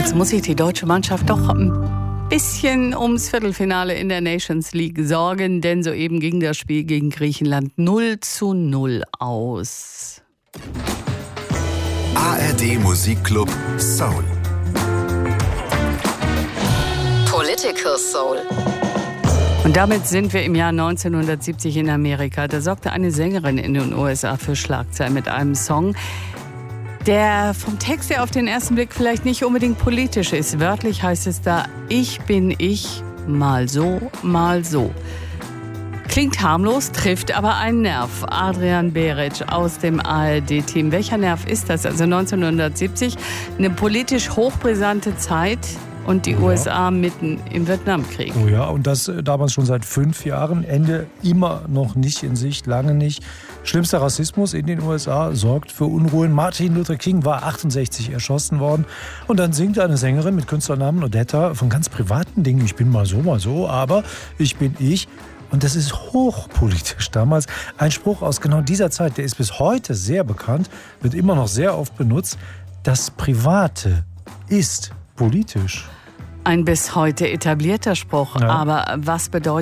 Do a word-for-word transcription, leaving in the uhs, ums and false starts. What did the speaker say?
Jetzt muss sich die deutsche Mannschaft doch ein bisschen ums Viertelfinale in der Nations League sorgen, denn soeben ging das Spiel gegen Griechenland null zu null aus. A R D Musikclub Soul. Political Soul. Und damit sind wir im Jahr neunzehnhundertsiebzig in Amerika. Da sorgte eine Sängerin in den U S A für Schlagzeilen mit einem Song, der vom Text her auf den ersten Blick vielleicht nicht unbedingt politisch ist. Wörtlich heißt es da: Ich bin ich, mal so, mal so. Klingt harmlos, trifft aber einen Nerv. Adrian Beric aus dem A R D-Team. Welcher Nerv ist das? Also neunzehnhundertsiebzig, eine politisch hochbrisante Zeit und die ja. U S A mitten im Vietnamkrieg. Oh ja, und das damals schon seit fünf Jahren. Ende immer noch nicht in Sicht, lange nicht. Schlimmster Rassismus in den U S A sorgt für Unruhen. Martin Luther King war achtundsechzig erschossen worden. Und dann singt eine Sängerin mit Künstlernamen Odetta von ganz privaten Dingen. Ich bin mal so, mal so, aber ich bin ich. Und das ist hochpolitisch damals. Ein Spruch aus genau dieser Zeit, der ist bis heute sehr bekannt, wird immer noch sehr oft benutzt. Das Private ist politisch. Ein bis heute etablierter Spruch. Ja. Aber was bedeutet